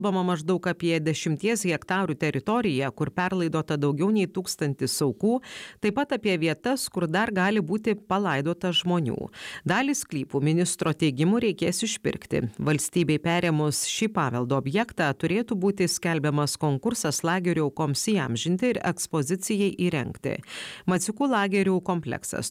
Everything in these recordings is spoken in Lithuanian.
Kalbama maždaug apie 10 hektarų teritoriją, kur perlaidota daugiau nei 1000 aukų, taip pat apie vietas, kur dar gali būti palaidota žmonių. Dalį sklypų ministro teigimu reikės išpirkti. Valstybei perėmus šį paveldo objektą turėtų būti skelbiamas konkursas lagerių aukoms įamžinti ir ekspozicijai įrengti. Maciukų lagerių kompleksas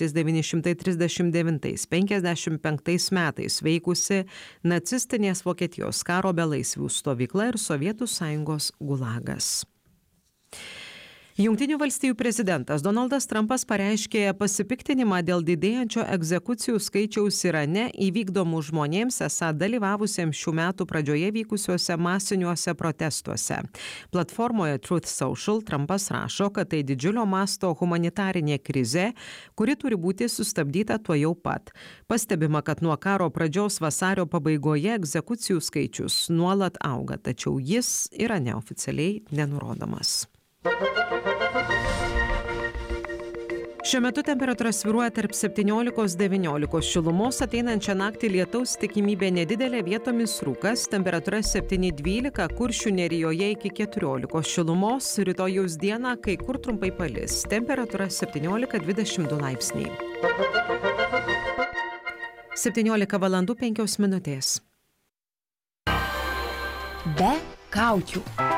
1939–55 metais veikusi nacistinės Vokietijos karo belaisvių stovykla ir Sovietų Sąjungos gulagas. Jungtinių valstijų prezidentas Donaldas Trumpas pareiškė pasipiktinimą dėl didėjančio egzekucijų skaičiaus Irane įvykdomų žmonėms esą dalyvavusiems šių metų pradžioje vykusiuose masiniuose protestuose. Platformoje Truth Social Trumpas rašo, kad tai didžiulio masto humanitarinė krizė, kuri turi būti sustabdyta tuojau pat. Pastebima, kad nuo karo pradžios vasario pabaigoje egzekucijų skaičius nuolat auga, tačiau jis yra neoficialiai nenurodomas. Šiuo metu temperatūra svyruoja tarp 17–19 šilumos, ateinančią naktį lietaus tikimybė nedidelė, vietomis rūkas, temperatūra 7–12, Kuršių Nerijoje iki 14 šilumos, rytojaus dieną kai kur trumpai palis, temperatūra 17–22 laipsniai. 17:05. Be kaukių.